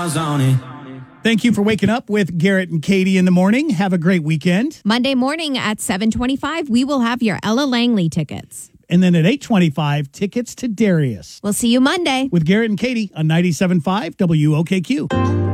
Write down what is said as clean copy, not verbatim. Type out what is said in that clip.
stars on it. Thank you for waking up with Garrett and Katie in the morning. Have a great weekend. Monday morning at 7:25, we will have your Ella Langley tickets. And then at 8:25, tickets to Darius. We'll see you Monday. With Garrett and Katie on 97.5 WOKQ.